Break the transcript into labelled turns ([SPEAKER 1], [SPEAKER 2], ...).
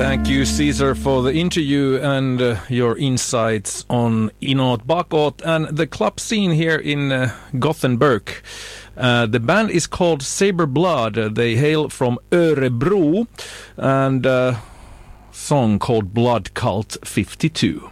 [SPEAKER 1] Thank you, Caesar, for the interview and your insights on Inåt Bakåt and the club scene here in Gothenburg. The band is called Saber Blood. They hail from Örebro, and a song called Blood Cult 52.